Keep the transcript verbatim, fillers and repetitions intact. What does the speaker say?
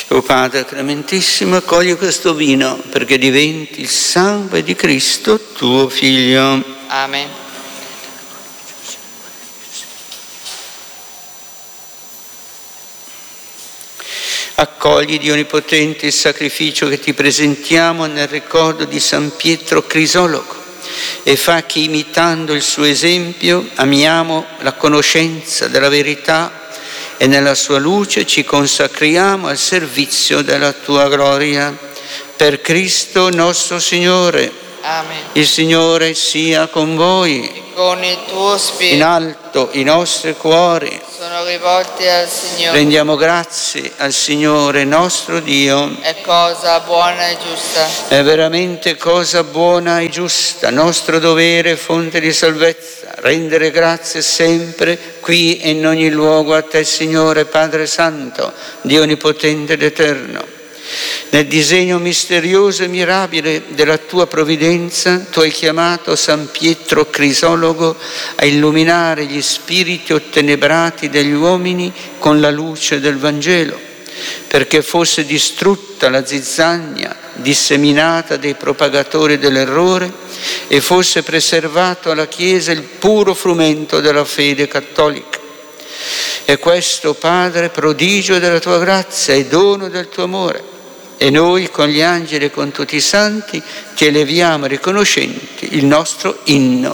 O Padre clementissimo, accogli questo vino perché diventi il sangue di Cristo, tuo Figlio. Amen. Accogli, Dio Onnipotente, il sacrificio che ti presentiamo nel ricordo di San Pietro Crisologo e fa che, imitando il suo esempio, amiamo la conoscenza della verità e nella sua luce ci consacriamo al servizio della tua gloria. Per Cristo nostro Signore. Amen. Il Signore sia con voi. E con il tuo spirito. In alto i nostri cuori. Sono rivolti al Signore. Rendiamo grazie al Signore nostro Dio. È cosa buona e giusta. È veramente cosa buona e giusta, nostro dovere, fonte di salvezza, rendere grazie sempre, qui e in ogni luogo a te, Signore, Padre Santo, Dio Onnipotente ed Eterno. Nel disegno misterioso e mirabile della tua provvidenza, tu hai chiamato San Pietro Crisologo a illuminare gli spiriti ottenebrati degli uomini con la luce del Vangelo, perché fosse distrutta la zizzania disseminata dai propagatori dell'errore e fosse preservato alla Chiesa il puro frumento della fede cattolica. E questo, Padre, prodigio della tua grazia e dono del tuo amore. E noi con gli angeli e con tutti i santi ti eleviamo riconoscenti il nostro inno